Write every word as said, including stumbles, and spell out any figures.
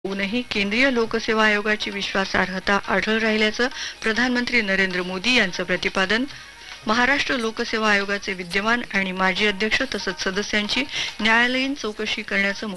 होऊनही केंद्रीय लोकसेवा आयोगाची विश्वासार्हता आढळ राहिल्याचं प्रधानमंत्री नरेंद्र मोदी यांचं प्रतिपादन. महाराष्ट्र लोकसेवा आयोगाचे विद्यमान आणि माजी अध्यक्ष तसंच सदस्यांची न्यायालयीन चौकशी करण्याचं